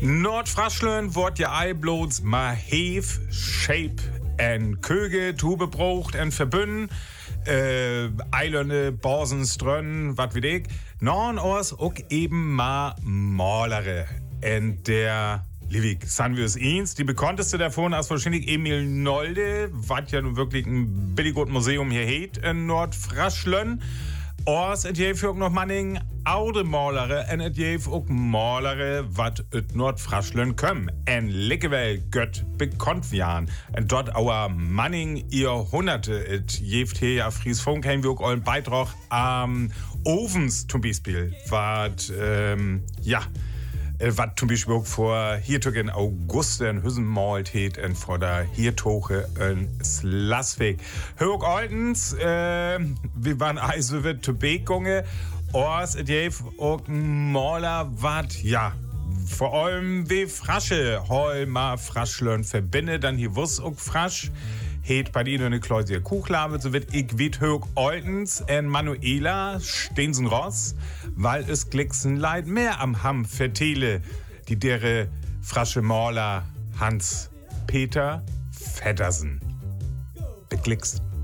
Nordfraschlen wordt je eiblots ma heef, shape en köge, tube braucht en verbünden. Eilande, Borsen, Strönn, wat weet ik. Non oors ook eben ma Malere. En der Livik, san wir es eins. Die bekannteste davon ist wahrscheinlich Emil Nolde, was ja nun wirklich ein billiges Museum hier hat in Nordfraschlen. Ors, et jeef ook nog manning oude Malere en et jeef ook Malere wat ut Nordfraschlen köm. En likkewel gött bekannt wian. En dort auer manning Jahrhunderte et jeeft hier ja Fries Funk haben wir auch allen Beitrag am Ovens zum Beispiel. Wat, was zum Beispiel auch vor hier in August in Hüssen malt hat und vor der Hirtoche in Slasvik. Höch Altens, wir waren also wird zu Bekunge, Ors, et jeef auch Maler, wat, ja, vor allem wie Frasche, hol ma Fraschlön verbinde, dann hier wuss auch Frasch. Het bei ihnen eine Kläusier Kuchlabe, so wird ich wit höch Oltens en Manuela Stensen Ross, weil es glicksen leid mehr am Hamm vertele, die dere frasche Maler Hans-Peter Feddersen. Beglickst.